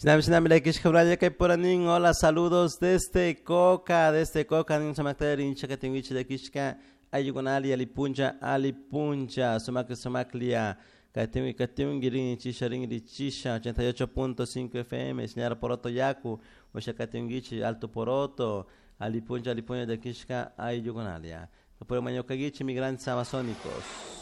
Sinami like Ishkabraya que por anin, hola, saludos desde Coca, nin samakter incha que tengo de Kishka, ayugonali alipuncha, sumaklia, que tengo girin chisharing di chisha, 88.5 FM, señora Poroto Yaku, o Shakatengichi, Alto Poroto, alipuncha de Kishka, ayugonalia. Por maño kagichi migrantes amazónicos.